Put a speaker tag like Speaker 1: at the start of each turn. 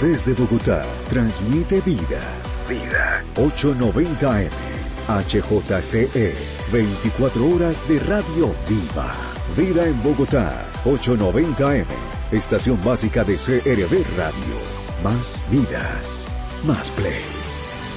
Speaker 1: Desde Bogotá, transmite Vida. Vida. 890 AM. HJCE. 24 horas de radio viva. Vida en Bogotá. 890 AM. Estación básica de CRB Radio. Más vida. Más play.